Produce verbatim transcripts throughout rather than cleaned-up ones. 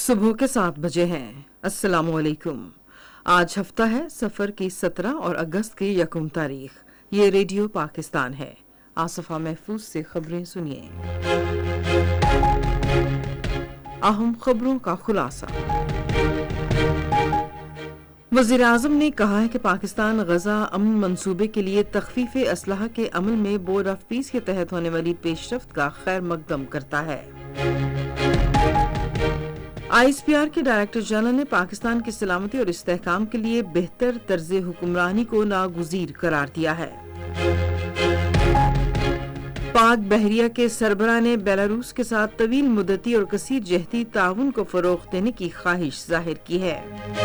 सुबह के सात बजे हैं। अस्सलाम वालेकुम। आज हफ्ता है सफर की सत्रह और अगस्त की यकम तारीख। ये रेडियो पाकिस्तान है। आसफा महफूज से खबरें सुनिए। अहम खबरों का खुलासा। वज़ीर आज़म ने कहा है कि पाकिस्तान गजा अमन मंसूबे के लिए तखफीफ असलहा के अमल में बोर्ड ऑफ पीस के तहत होने वाली पेशरफ्त का खैर मकदम करता है। आई एस पी आर के डायरेक्टर जनरल ने पाकिस्तान की सलामती और इस्तेहकाम के लिए बेहतर तर्ज हुक्मरानी को नागुज़ीर करार दिया है। पाक बहरिया के सरबराह ने बेलारूस के साथ तवील मुद्दती और कसीर जहती ताउन को फरोग़ देने की ख्वाहिश जाहिर की है।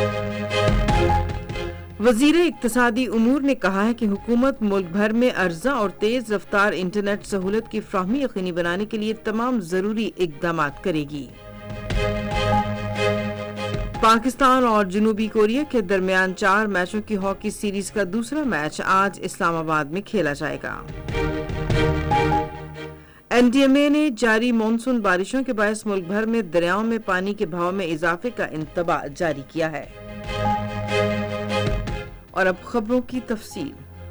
वज़ीर इक्तिसादी उमूर ने कहा है कि हुकूमत मुल्क भर में अर्जा और तेज रफ्तार इंटरनेट सहूलत की फ्राहमी यकीनी बनाने के लिए तमाम जरूरी इक़दाम करेगी। पाकिस्तान और जनूबी कोरिया के दरमियान चार मैचों की हॉकी सीरीज का दूसरा मैच आज इस्लामाबाद में खेला जाएगा। एन डी एम ए ने जारी मानसून बारिशों के बायस मुल्क भर में दरियाओं में पानी के बहाव में इजाफे का इंतबाह जारी किया है। और अब खबरों की तफसील।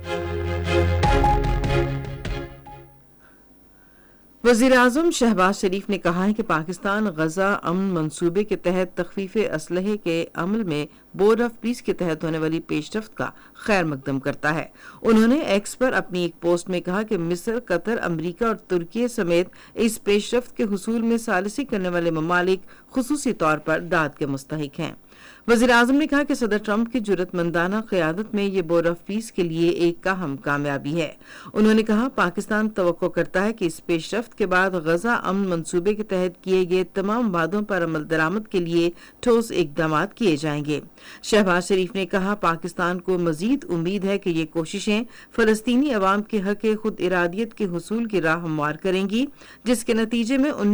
वज़ीर आज़म शहबाज शरीफ ने कहा है कि पाकिस्तान गजा अमन मंसूबे के तहत तखफीफ असलहे के अमल में बोर्ड ऑफ पीस के तहत होने वाली पेशरफ्त का खैर मकदम करता है। उन्होंने एक्स पर अपनी एक पोस्ट में कहा कि मिस्र, कतर, अमरीका और तुर्की समेत इस पेशरफ्त के हुसूल में सालिसी करने वाले ममालिक खुसूसी तौर पर दाद के मुस्तहिक हैं। वज़ीर आज़म ने कहा कि सदर ट्रंप की जुर्रतमंदाना क़यादत में ये बोर्ड ऑफ पीस के लिए एक अहम कामयाबी है। उन्होंने कहा, पाकिस्तान तवक्को करता है कि इस पेशरफ्त के बाद गजा अमन मंसूबे के तहत किए गए तमाम वादों पर अमल दरामद के लिए ठोस इक़दाम किए जाएंगे। शहबाज शरीफ ने कहा, पाकिस्तान को मजीद उम्मीद है कि ये कोशिशें फ़लस्तीनी अवाम के हक़ खुद इरादियत के हुसूल की राह हमवार करेंगी, जिसके नतीजे में